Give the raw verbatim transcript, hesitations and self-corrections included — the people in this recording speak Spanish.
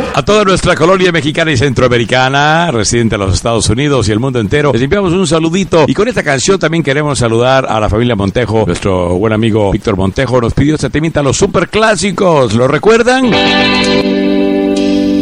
A toda nuestra colonia mexicana y centroamericana, residente de los Estados Unidos y el mundo entero, les enviamos un saludito. Y con esta canción también queremos saludar a la familia Montejo. Nuestro buen amigo Víctor Montejo nos pidió este temita, los superclásicos. ¿Lo recuerdan?